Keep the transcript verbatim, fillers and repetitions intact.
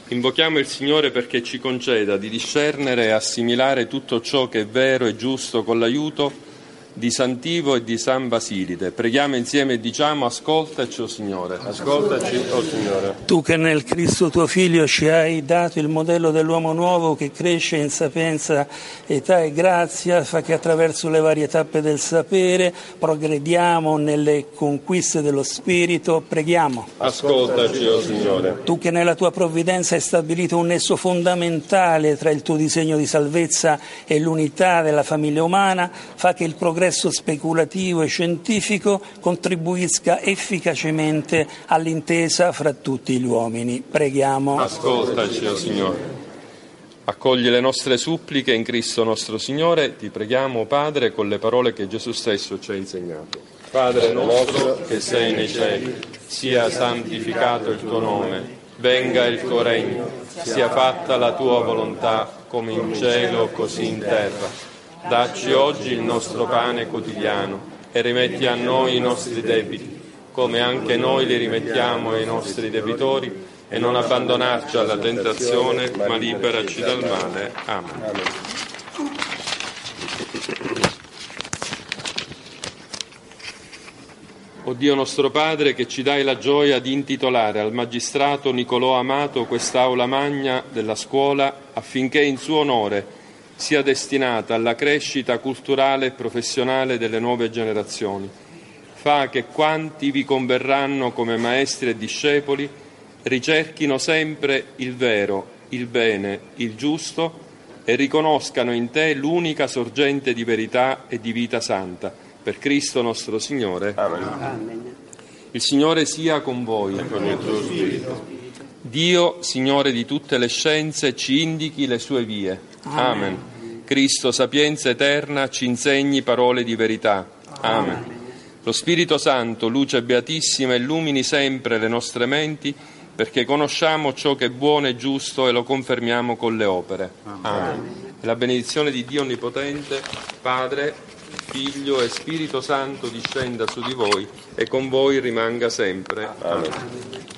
Invochiamo il Signore perché ci conceda di discernere e assimilare tutto ciò che è vero e giusto con l'aiuto di Sant'Ivo e di San Basilide. Preghiamo insieme e diciamo: ascoltaci, o Signore. Ascoltaci, o Signore. Tu che nel Cristo tuo Figlio ci hai dato il modello dell'uomo nuovo che cresce in sapienza, età e grazia, fa che attraverso le varie tappe del sapere progrediamo nelle conquiste dello Spirito. Preghiamo. Ascoltaci, o Signore. Tu che nella tua provvidenza hai stabilito un nesso fondamentale tra il tuo disegno di salvezza e l'unità della famiglia umana, fa che il progresso speculativo e scientifico contribuisca efficacemente all'intesa fra tutti gli uomini. Preghiamo. Ascoltaci, o Signore. Accogli le nostre suppliche in Cristo nostro Signore. Ti preghiamo, Padre, con le parole che Gesù stesso ci ha insegnato. Padre nostro che sei nei cieli, sia santificato il tuo nome, venga il tuo regno, sia fatta la tua volontà, come in cielo così in terra. Dacci oggi il nostro pane quotidiano e rimetti a noi i nostri debiti, come anche noi li rimettiamo ai nostri debitori, e non abbandonarci alla tentazione, ma liberaci dal male. Amen. O Dio nostro Padre, che ci dai la gioia di intitolare al magistrato Nicolò Amato quest'aula magna della scuola, affinché in suo onore sia destinata alla crescita culturale e professionale delle nuove generazioni. Fa che quanti vi converranno come maestri e discepoli ricerchino sempre il vero, il bene, il giusto e riconoscano in te l'unica sorgente di verità e di vita santa. Per Cristo nostro Signore. Amen. Amen. Il Signore sia con voi. E con il tuo spirito. Dio, Signore di tutte le scienze, ci indichi le sue vie. Amen. Amen. Cristo, sapienza eterna, ci insegni parole di verità. Amen. Amen. Lo Spirito Santo, luce beatissima, illumini sempre le nostre menti, perché conosciamo ciò che è buono e giusto e lo confermiamo con le opere. Amen. Amen. E la benedizione di Dio Onnipotente, Padre, Figlio e Spirito Santo discenda su di voi e con voi rimanga sempre. Amen.